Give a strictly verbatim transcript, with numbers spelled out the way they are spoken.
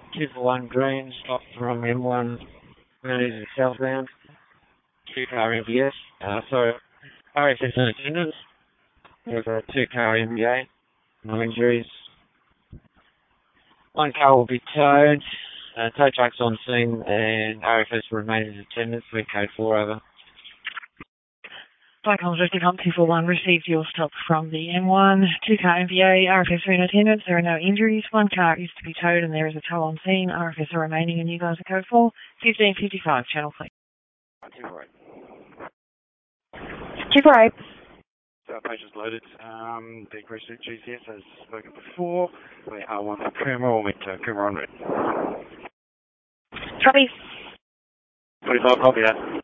two for one green, stop from M one, Managed southbound, two car M B S, uh, sorry, R F S in attendance, with a two car M B A, no injuries. One car will be towed, uh, tow truck's on scene, and R F S will remain in attendance, with code four over. Cyclones Rescue Pump two four one received your stop from the M one, two car M V A, R F S are in attendance, there are no injuries, one car is to be towed and there is a tow on scene, R F S are remaining and you guys are code four, fifteen fifty-five, channel please. two four eight. two four eight. So our patient's loaded, um, the Crescent G C S as spoken before, we are one for Coomera, we'll meet uh, Coomera en route. Copy. twenty-five, copy that.